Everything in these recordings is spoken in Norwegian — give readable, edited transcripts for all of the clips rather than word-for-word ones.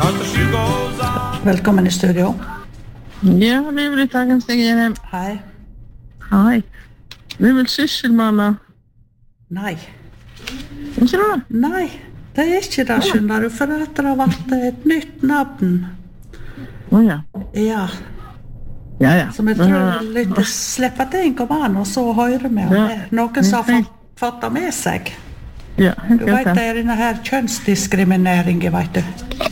Velkommen I studio. Ja, vi vill ta Stig Gjerheim. Hei. Hei. Vi vill sysselmanna. Nei. Ikke det? Nei, det ikke det, skjønner du, for at det har vært et nytt navn. Ja. Ja, Ja. som jeg tror litt slipper at en kommer an, og så hører vi om det. Noen som har fått det med seg. Ja, Du vet, det denne her kjønnsdiskrimineringen, vet du.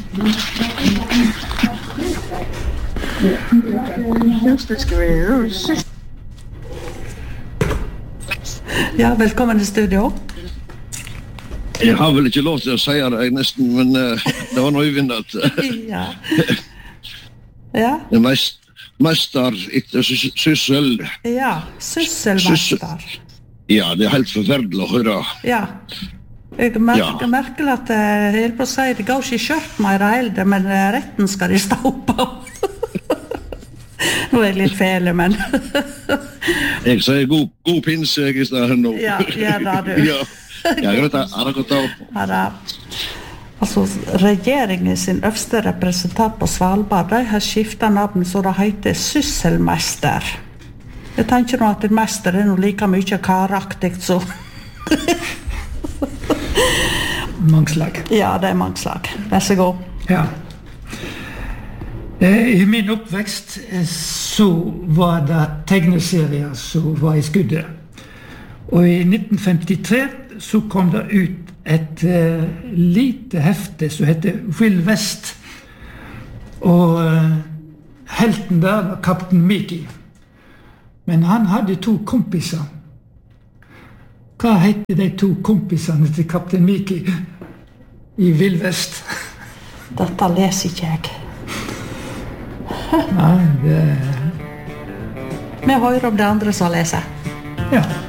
Ja, velkommen I studio. Jeg har vel ikke lov til å si det, nesten, men det var noe uvinnet. Ja. Ja, Mester etter syssel. ja, sysselmester. Ja, det er helt forferdelig å høre. Ja. Jeg merker at jeg helt på å si, det går ikke I kjørt mer eldre, men retten skal de stå på. Nå jeg litt fele, men... Jeg sier god pinse, jeg I stedet nå. Ja, da du. Ja, greit, har det gått av. Ja, altså, regjeringen sin øverste representant på Svalbard, de har skiftet navn så det heter sysselmester. Jeg tenker nå at en mester noe like mye karaktigt så... Mangslag. Ja, det mangslag. Vær så god. Ja. I min oppvekst så var det tegneserier som var I skuddet. Og I 1953 så kom det ut et lite hefte som heter Will West. Og helten der var kapten Mickey. Men han hadde 2 kompiser. Hva heter de 2 kompisene til kapten Mickey I Will West? Dette leser ikke jeg. Nei, det... Vi hører om det andre som leser. Ja.